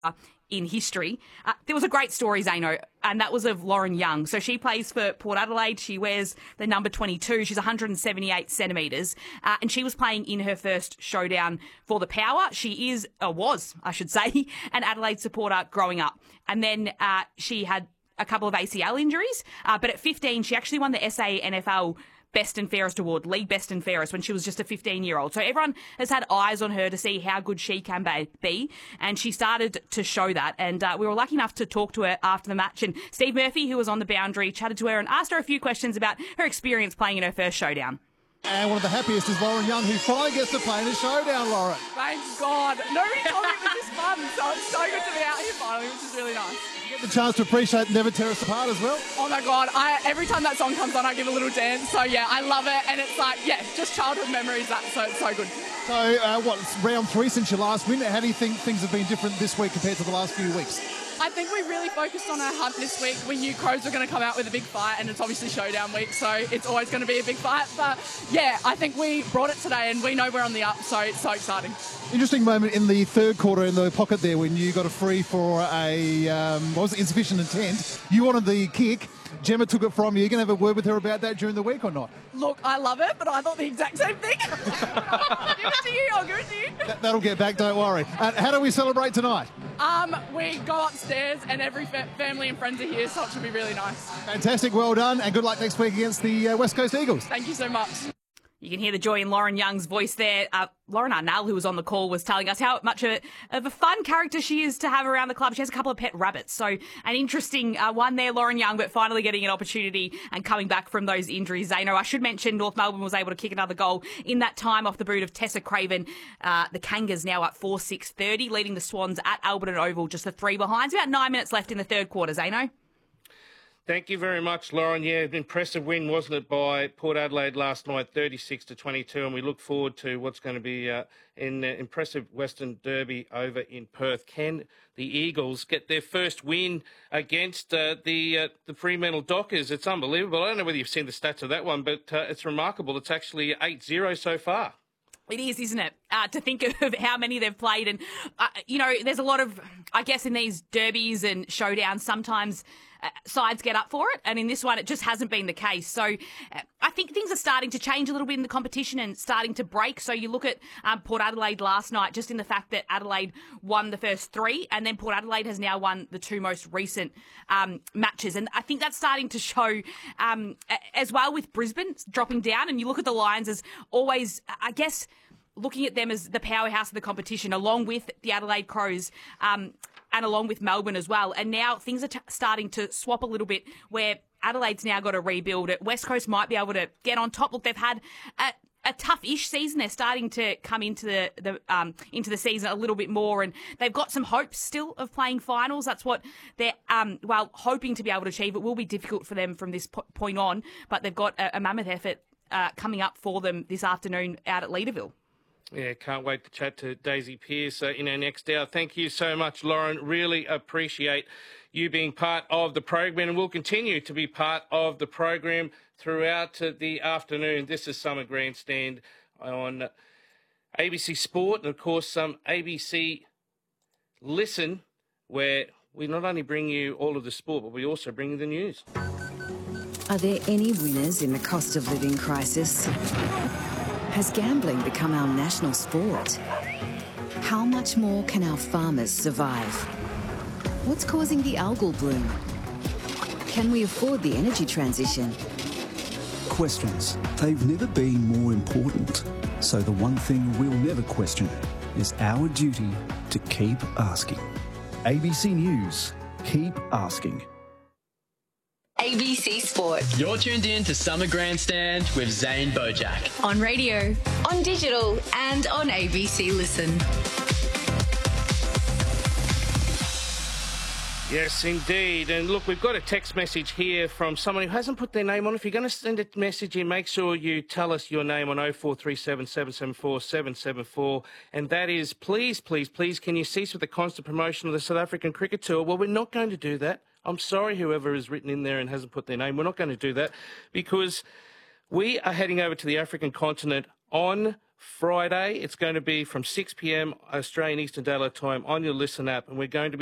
in history. There was a great story, Zano, and that was of Lauren Young. So she plays for Port Adelaide. She wears the number 22. She's 178 centimetres, and she was playing in her first showdown for the Power. She was, I should say, an Adelaide supporter growing up. And then she had a couple of ACL injuries, but at 15, she actually won the SANFL Best and Fairest Award, League Best and Fairest, when she was just a 15-year-old. So everyone has had eyes on her to see how good she can be, and she started to show that. And we were lucky enough to talk to her after the match, and Steve Murphy, who was on the boundary, chatted to her and asked her a few questions about her experience playing in her first showdown. And one of the happiest is Lauren Young, who finally gets to play in a showdown, Lauren. Thank God. Nobody told me it was this fun, so it's so good to be out here finally, which is really nice. You get the chance to appreciate Never Tear Us Apart as well. Oh my God, every time that song comes on, I give a little dance. So yeah, I love it, and it's like, yeah, just childhood memories. So it's so good. So it's round 3 since your last win. How do you think things have been different this week compared to the last few weeks? I think we really focused on our hunt this week. We knew Crows were going to come out with a big fight, and it's obviously showdown week, so it's always going to be a big fight. But yeah, I think we brought it today, and we know we're on the up, so it's so exciting. Interesting moment in the third quarter in the pocket there when you got a free for insufficient intent. You wanted the kick. Gemma took it from you. Are you going to have a word with her about that during the week or not? Look, I love it, but I thought the exact same thing. Give it to you. I'll give it to you. That'll get back, don't worry. How do we celebrate tonight? We go upstairs and every family and friends are here, so it should be really nice. Fantastic, well done, and good luck next week against the West Coast Eagles. Thank you so much. You can hear the joy in Lauren Young's voice there. Lauren Arnall, who was on the call, was telling us how much of a fun character she is to have around the club. She has a couple of pet rabbits. So an interesting one there, Lauren Young, but finally getting an opportunity and coming back from those injuries. Zano, I should mention North Melbourne was able to kick another goal in that time off the boot of Tessa Craven. The Kangas now up 4-6-30, leading the Swans at Alberton Oval, just the 3 behind. About 9 minutes left in the third quarter, Zano. Thank you very much, Lauren. Yeah, an impressive win, wasn't it, by Port Adelaide last night, 36-22, and we look forward to what's going to be an impressive Western Derby over in Perth. Can the Eagles get their first win against the Fremantle Dockers? It's unbelievable. I don't know whether you've seen the stats of that one, but it's remarkable. It's actually 8-0 so far. It is, isn't it? To think of how many they've played. And, there's a lot of, I guess, in these derbies and showdowns, sometimes sides get up for it. And in this one, it just hasn't been the case. So I think things are starting to change a little bit in the competition and starting to break. So you look at Port Adelaide last night, just in the fact that Adelaide won the first 3, and then Port Adelaide has now won the 2 most recent matches. And I think that's starting to show as well with Brisbane dropping down. And you look at the Lions as always, I guess, looking at them as the powerhouse of the competition, along with the Adelaide Crows and along with Melbourne as well. And now things are starting to swap a little bit, where Adelaide's now got to rebuild it. West Coast might be able to get on top. Look, they've had a tough-ish season. They're starting to come into the season a little bit more, and they've got some hopes still of playing finals. That's what they're hoping to be able to achieve. It will be difficult for them from this point on, but they've got a mammoth effort coming up for them this afternoon out at Leederville. Yeah, can't wait to chat to Daisy Pearce in our next hour. Thank you so much, Lauren. Really appreciate you being part of the program, and will continue to be part of the program throughout the afternoon. This is Summer Grandstand on ABC Sport and, of course, some ABC Listen, where we not only bring you all of the sport, but we also bring you the news. Are there any winners in the cost of living crisis? Has gambling become our national sport? How much more can our farmers survive? What's causing the algal bloom? Can we afford the energy transition? Questions. They've never been more important. So the one thing we'll never question is our duty to keep asking. ABC News. Keep asking. ABC Sport. You're tuned in to Summer Grandstand with Zane Bojack. On radio, on digital, and on ABC Listen. Yes, indeed. And look, we've got a text message here from someone who hasn't put their name on. If you're going to send a message in, make sure you tell us your name on 0437 774 774. And that is, please, please, please, can you cease with the constant promotion of the South African Cricket Tour? Well, we're not going to do that. I'm sorry, whoever is written in there and hasn't put their name. We're not going to do that because we are heading over to the African continent on Friday. It's going to be from 6 p.m. Australian Eastern Daylight Time on your Listen app, and we're going to be